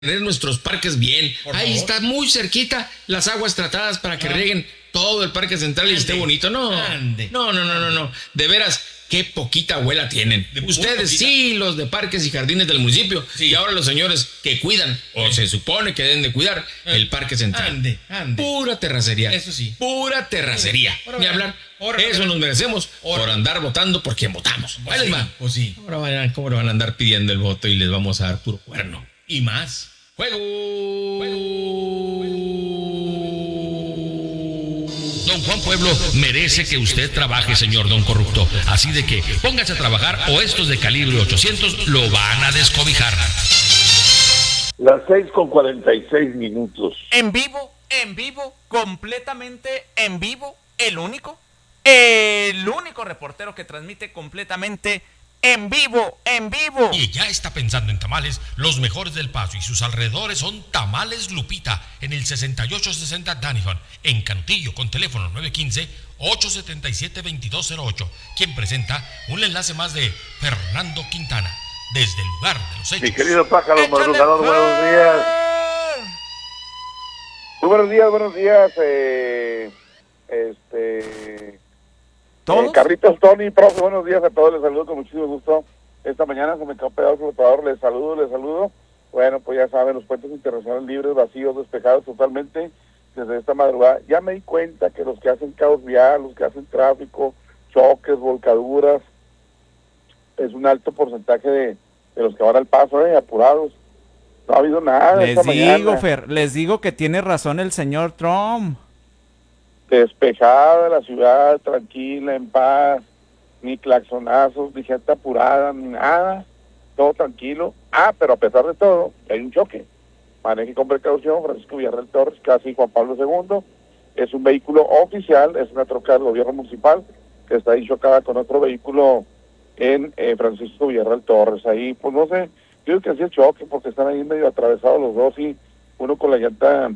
tener nuestros parques bien. Ahí está muy cerquita las aguas tratadas para que rieguen todo el Parque Central y esté bonito. No. De veras, qué poquita abuela tienen. Ustedes sí, los de parques y jardines del municipio. Sí. Y ahora los señores que cuidan, o se supone que deben de cuidar, el Parque Central. Pura terracería. Eso sí. Pura terracería. Ni hablar. Eso nos merecemos por andar votando por quien votamos. Ahí les va. Pues sí. ¿Cómo le van a andar pidiendo el voto y les vamos a dar puro cuerno? Y más. ¡Juego! Don Juan Pueblo merece que usted trabaje, señor don corrupto. Así de que póngase a trabajar o estos de calibre 800 lo van a descobijar. Las 6:46. En vivo, completamente en vivo, el único reportero que transmite completamente en vivo. Y ya está pensando en tamales. Los mejores del Paso y sus alrededores son Tamales Lupita en el 6860 Danifon, en Canutillo, con teléfono 915-877-2208. Quien presenta un enlace más de Fernando Quintana, desde el lugar de los hechos. Mi querido pájaro madrugador, buenos días. Muy buenos días. Carritos Tony, profe, buenos días a todos, les saludo con muchísimo gusto. Esta mañana se me quedó pegado el flotador, les saludo. Bueno, pues ya saben, los puentes internacionales libres, vacíos, despejados totalmente desde esta madrugada. Ya me di cuenta que los que hacen caos vial, los que hacen tráfico, choques, volcaduras, es un alto porcentaje de los que van al paso, apurados. No ha habido nada esta mañana. Fer, les digo que tiene razón el señor Trump. Despejada la ciudad, tranquila, en paz, ni claxonazos, ni gente apurada, ni nada, todo tranquilo. Pero a pesar de todo, hay un choque. Maneje con precaución, Francisco Villarreal Torres, casi Juan Pablo II. Es un vehículo oficial, es una troca del gobierno municipal, que está ahí chocada con otro vehículo en Francisco Villarreal Torres. Ahí, pues no sé, yo creo que así es choque, porque están ahí medio atravesados los dos y uno con la llanta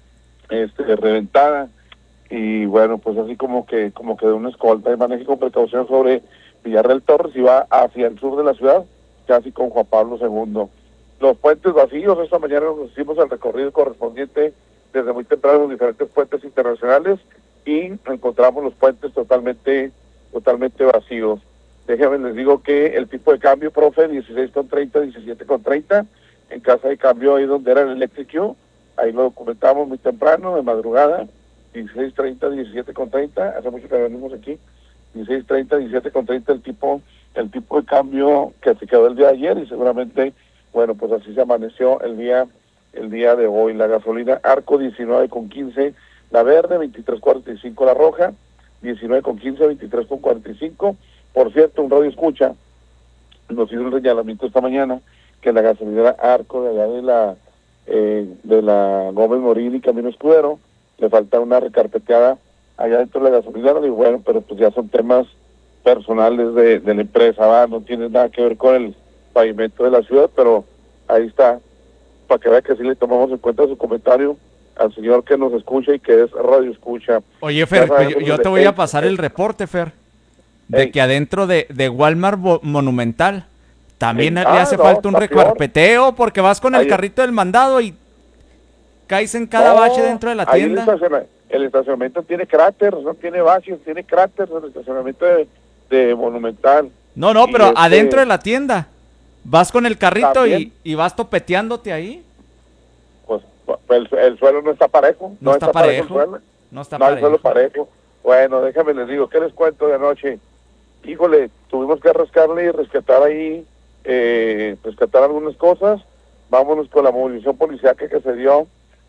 reventada. Y bueno, pues así como que de una escolta, y maneje con precaución sobre Villarreal Torres y va hacia el sur de la ciudad, casi con Juan Pablo II. Los puentes vacíos, esta mañana nos hicimos el recorrido correspondiente desde muy temprano en los diferentes puentes internacionales y encontramos los puentes totalmente vacíos. Déjenme les digo que el tipo de cambio, profe, 16,30, 17,30, en casa de cambio ahí donde era el Electric Q, ahí lo documentamos muy temprano, de madrugada, 16.30, 17.30, hace mucho que venimos aquí, 16.30, 17.30 el tipo de cambio que se quedó el día de ayer y seguramente, bueno, pues así se amaneció el día de hoy. La gasolina Arco 19.15, la verde 23.45, la roja 19.15, 23.45. Por cierto, un radio escucha nos hizo un señalamiento esta mañana que la gasolinera Arco de allá de la Gómez Morín y Camino Escudero le falta una recarpeteada allá dentro de la gasolinera. Y bueno, pero pues ya son temas personales de la empresa, no tiene nada que ver con el pavimento de la ciudad, pero ahí está, para que vea que sí le tomamos en cuenta su comentario al señor que nos escucha y que es radio escucha. Oye, Fer, yo te voy a pasar el reporte, Fer, de que adentro de Walmart Monumental también le hace falta un recarpeteo, porque vas con el carrito del mandado y caes en cada bache dentro de la tienda. El estacionamiento tiene cráteres, no tiene baches, tiene cráteres el estacionamiento de Monumental. No, pero adentro de la tienda. Vas con el carrito y vas topeteándote ahí. Pues el suelo no está parejo. No está parejo. No hay suelo parejo. Bueno, déjame les digo, ¿qué les cuento de anoche? Híjole, tuvimos que rescatar ahí, rescatar algunas cosas. Vámonos con la movilización policíaca que se dio.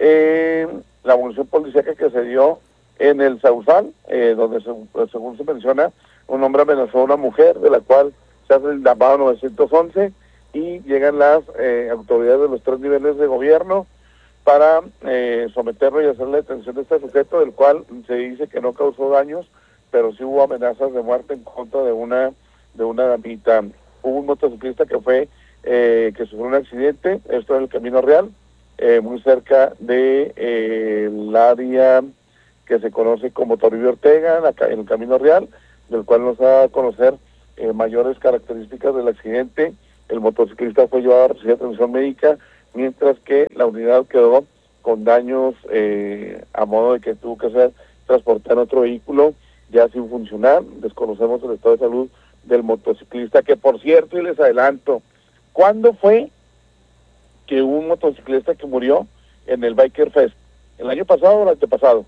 En el Sausal, donde según se menciona, un hombre amenazó a una mujer, de la cual se hace el llamado 911 y llegan las autoridades de los 3 niveles de gobierno para someterlo y hacer la detención de este sujeto, del cual se dice que no causó daños, pero sí hubo amenazas de muerte en contra de una damita. Hubo un motociclista que sufrió un accidente, esto en el Camino Real, muy cerca de el área que se conoce como Toribio Ortega, en el Camino Real, del cual nos da a conocer mayores características del accidente. El motociclista fue llevado a recibir atención médica mientras que la unidad quedó con daños a modo de que tuvo que ser transportada en otro vehículo ya sin funcionar. Desconocemos el estado de salud del motociclista, que por cierto, y les adelanto, ¿cuándo fue que hubo un motociclista que murió en el Biker Fest? ¿El año pasado o el antepasado?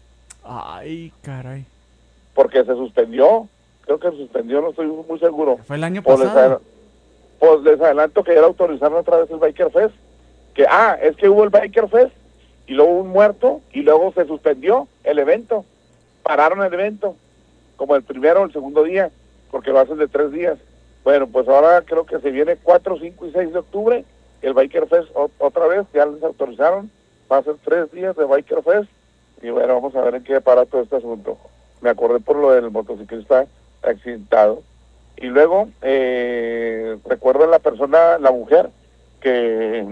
Ay, caray. Porque se suspendió, creo que se suspendió, no estoy muy seguro. ¿Fue el año pasado? Pues les adelanto que ya autorizaron otra vez el Biker Fest, es que hubo el Biker Fest, y luego hubo un muerto, y luego se suspendió el evento, pararon el evento, como el primero o el segundo día, porque lo hacen de 3 días. Bueno, pues ahora creo que se viene 4, 5 y 6 de octubre, el Biker Fest otra vez, ya les autorizaron, va a ser 3 días de Biker Fest, y bueno, vamos a ver en qué para todo este asunto. Me acordé por lo del motociclista accidentado. Y luego, recuerdo la mujer que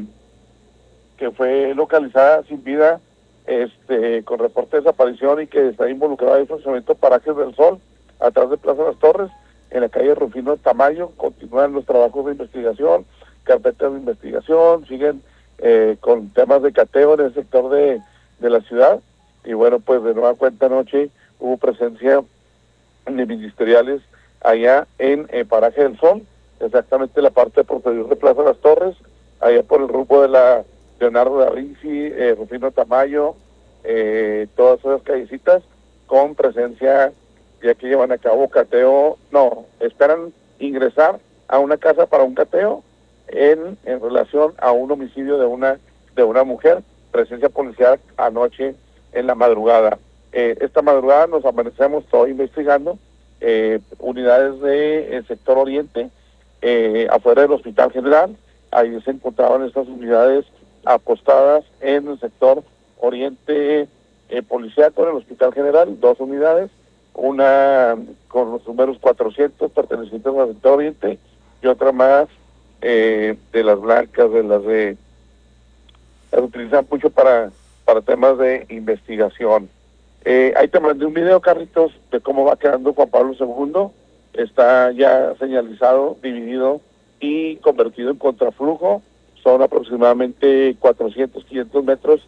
fue localizada sin vida, con reporte de desaparición y que está involucrada en el funcionamiento de Parajes del Sol, atrás de Plaza Las Torres, en la calle Rufino Tamayo. Continúan los trabajos de investigación, carpetas de investigación, siguen con temas de cateo en el sector de la ciudad. Y bueno, pues de nueva cuenta anoche hubo presencia de ministeriales allá en Paraje del Sol, exactamente la parte posterior de Plaza Las Torres, allá por el rumbo de la Leonardo da Vinci, Rufino Tamayo, todas esas callecitas, con presencia, ya que llevan a cabo cateo, esperan ingresar a una casa para un cateo en relación a un homicidio de una mujer, presencia policial anoche en la madrugada. Esta madrugada nos amanecemos todos investigando unidades del sector oriente, afuera del Hospital General. Ahí se encontraban estas unidades apostadas en el sector oriente policiaco del Hospital General, 2 unidades, una con los números 400 pertenecientes al sector oriente y otra más de las blancas, de las utilizan mucho para temas de investigación. Ahí te mandé un video, Carlitos, de cómo va quedando Juan Pablo II. Está ya señalizado, dividido y convertido en contraflujo. Son aproximadamente 400, 500 metros,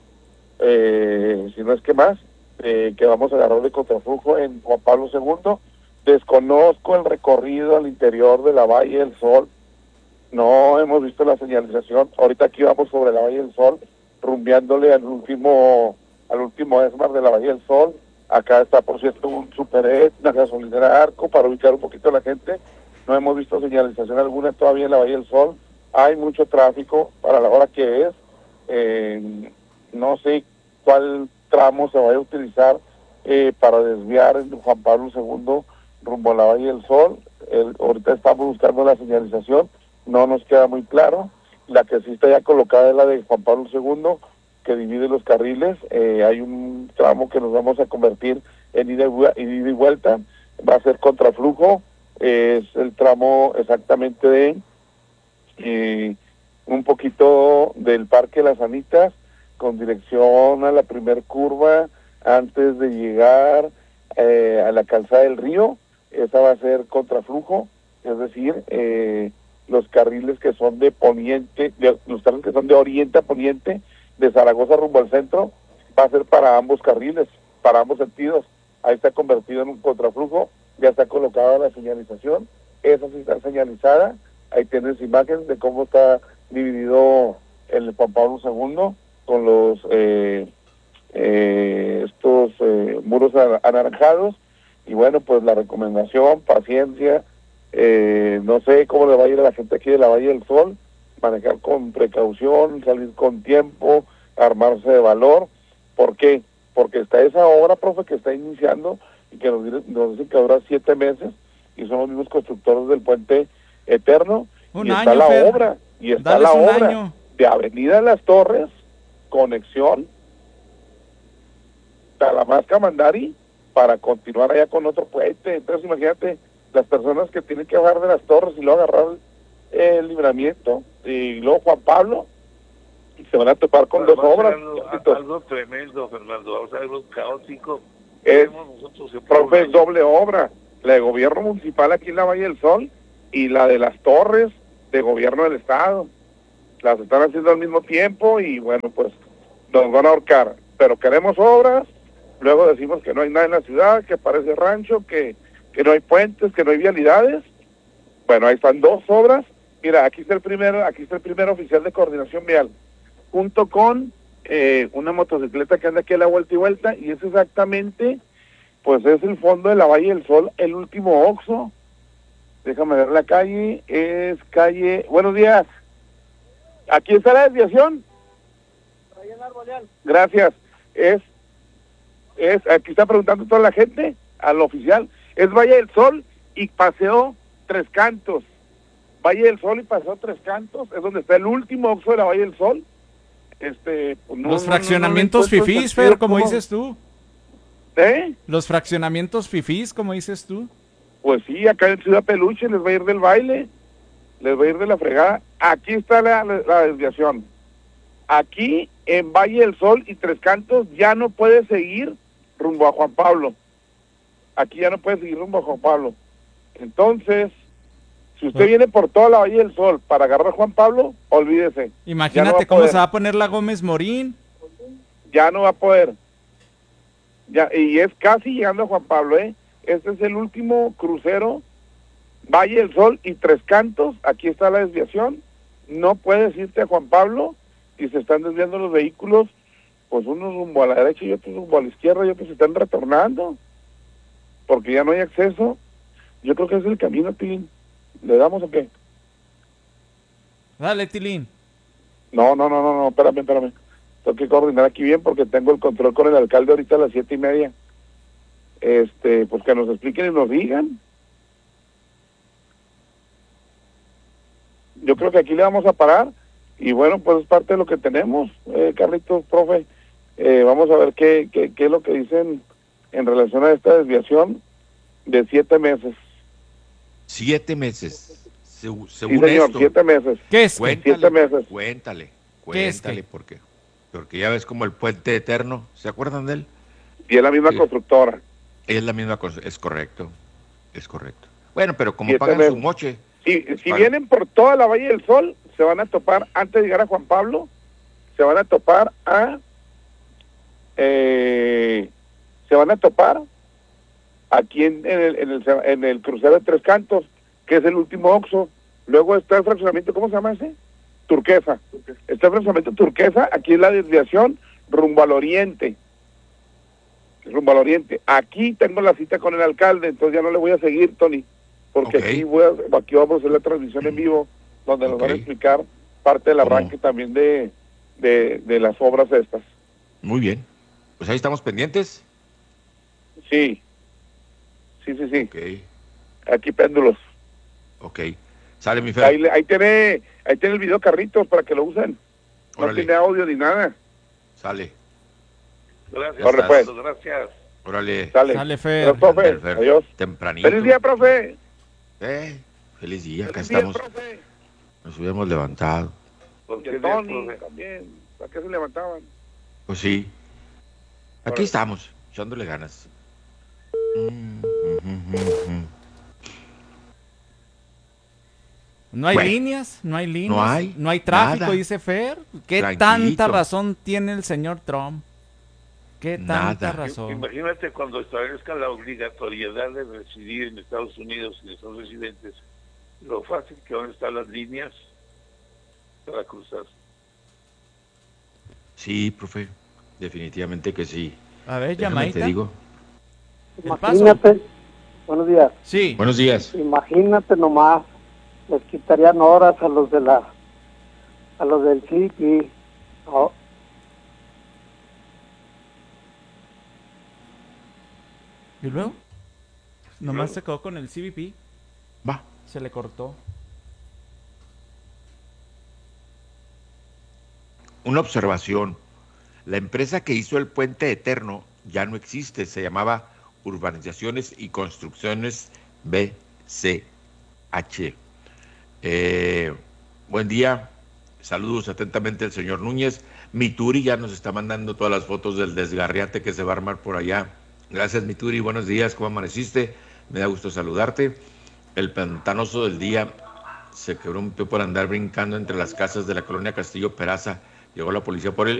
si no es que más, que vamos a agarrar de contraflujo en Juan Pablo II. Desconozco el recorrido al interior de la Valle del Sol. No hemos visto la señalización. Ahorita aquí vamos sobre la Valle del Sol, rumbeándole al último ESMAR de la Valle del Sol. Acá está, por cierto, un Super una gasolinera Arco, para ubicar un poquito a la gente. No hemos visto señalización alguna todavía en la Valle del Sol. Hay mucho tráfico para la hora que es. No sé cuál tramo se vaya a utilizar para desviar en Juan Pablo II rumbo a la Valle del Sol. Ahorita estamos buscando la señalización, no nos queda muy claro. La que sí está ya colocada es la de Juan Pablo II, que divide los carriles. Hay un tramo que nos vamos a convertir en ida y vuelta, va a ser contraflujo. Es el tramo exactamente de un poquito del Parque Las Anitas, con dirección a la primer curva antes de llegar a la calzada del río. Esa va a ser contraflujo, es decir, los carriles que son de poniente, los carriles que son de oriente a poniente, de Zaragoza rumbo al centro, va a ser para ambos carriles, para ambos sentidos. Ahí está convertido en un contraflujo, ya está colocada la señalización, esa sí está señalizada. Ahí tienes imágenes de cómo está dividido el Juan Pablo II con los muros anaranjados. Y bueno, pues la recomendación, paciencia. No sé cómo le va a ir a la gente aquí de la Valle del Sol, manejar con precaución, salir con tiempo, armarse de valor. ¿Por qué? Porque está esa obra, profe, que está iniciando y que nos dicen que dura 7 meses, y son los mismos constructores del puente eterno. Está la obra de Avenida Las Torres, conexión Talamasca-Mandari, para continuar allá con otro puente. Entonces imagínate las personas que tienen que bajar de Las Torres y luego agarrar el Libramiento y luego Juan Pablo, y se van a topar con 2 obras. Algo tremendo, Fernando, vamos a ver, algo caótico. Profe, es doble obra, la de gobierno municipal aquí en la Valle del Sol y la de Las Torres de gobierno del estado. las están haciendo al mismo tiempo y bueno, pues nos van a ahorcar. Pero queremos obras, luego decimos que no hay nada en la ciudad, que parece rancho, que no hay puentes, que no hay vialidades. Bueno, ahí están 2 obras. Mira, aquí está el primer oficial de coordinación vial, junto con una motocicleta que anda aquí a la vuelta y vuelta, y es exactamente, pues es el fondo de la Valle del Sol, el último Oxxo. Déjame ver la calle, es calle... Buenos días. ¿Aquí está la desviación? Ahí en Arboleal. Gracias. Aquí está preguntando toda la gente, al oficial. Es Valle del Sol y Paseo Tres Cantos. Valle del Sol y Paseo Tres Cantos, es donde está el último Oxxo de la Valle del Sol. Pues los fraccionamientos fifís, Fer, como dices tú. ¿Eh? Los fraccionamientos fifís, como dices tú. Pues sí, acá en Ciudad Peluche les va a ir del baile, les va a ir de la fregada. Aquí está la desviación. Aquí en Valle del Sol y Tres Cantos ya no puede seguir rumbo a Juan Pablo. Aquí ya no puede seguir rumbo a Juan Pablo. Entonces, si usted viene por toda la Valle del Sol para agarrar a Juan Pablo, olvídese. Imagínate cómo se va a poner la Gómez Morín. Ya no va a poder. Ya, y es casi llegando a Juan Pablo, ¿eh? Este es el último crucero, Valle del Sol y Tres Cantos. Aquí está la desviación. No puedes irte a Juan Pablo y se están desviando los vehículos, pues unos rumbo a la derecha y otros rumbo a la izquierda y otros se están retornando porque ya no hay acceso. Yo creo que es el camino, Tilín. ¿Le damos o qué? Dale, Tilín. No, espérame. Tengo que coordinar aquí bien porque tengo el control con el alcalde ahorita a las 7:30. Pues que nos expliquen y nos digan. Yo creo que aquí le vamos a parar y bueno, pues es parte de lo que tenemos, Carlitos, profe. Vamos a ver qué es lo que dicen en relación a esta desviación de 7 meses. 7 meses. Según sí, señor, esto. 7 meses. ¿Qué es? Cuéntale, 7 meses. Cuéntale, ¿Qué? porque ya ves como el puente eterno, ¿se acuerdan de él? Y es la misma constructora. Es la misma cosa, es correcto. Bueno, pero como 7 pagan meses. su moche. Si vienen por toda la Valle del Sol, se van a topar, antes de llegar a Juan Pablo, se van a topar aquí en el crucero de Tres Cantos, que es el último Oxxo. Luego está el fraccionamiento, ¿cómo se llama ese? Turquesa. Está el fraccionamiento Turquesa, aquí es la desviación rumbo al oriente. Aquí tengo la cita con el alcalde, entonces ya no le voy a seguir, Tony, porque Okay. aquí vamos a hacer la transmisión en vivo, donde nos van a explicar parte del arranque también de las obras estas. Muy bien. Pues ahí estamos pendientes. Sí. Ok. Aquí péndulos. Ok. Sale mi Fer. Ahí tiene el video, Carritos, para que lo usen. No Órale. tiene audio ni nada. Sale. Gracias. Corre, pues. Gracias. Órale. Sale, Fer. Gracias, profe. Fer. Adiós. Tempranito. Feliz día, profe. Feliz día. Acá Feliz día, estamos. profe. Nos hubiéramos levantado. Y el Tony también. ¿Para qué se levantaban? Pues sí. Aquí Órale. estamos, echándole ganas. No hay Bueno, líneas, no hay no hay tráfico, nada. dice Fer. ¿Qué Tranquilito. tanta razón tiene el señor Trump? ¿Qué tanta Nada. razón? Imagínate cuando establezca la obligatoriedad de residir en Estados Unidos y de son residentes, lo fácil que van a estar las líneas para cruzar. Sí, profe, definitivamente que sí. A ver, Déjame llamadita. te digo. El paso. Imagínate, buenos días, Sí. Buenos días. imagínate nomás, les quitarían horas a los del CIP. ¿Y luego? Nomás se quedó con el CBP. Va. Se le cortó. Una observación. La empresa que hizo el puente eterno ya no existe. Se llamaba Urbanizaciones y Construcciones BCH. Buen día. Saludos atentamente el señor Núñez. Mituri ya nos está mandando todas las fotos del desgarriate que se va a armar por allá. Gracias, Mituri. Buenos días. ¿Cómo amaneciste? Me da gusto saludarte. El pantanoso del día se quebró un pie por andar brincando entre las casas de la colonia Castillo Peraza. Llegó la policía por él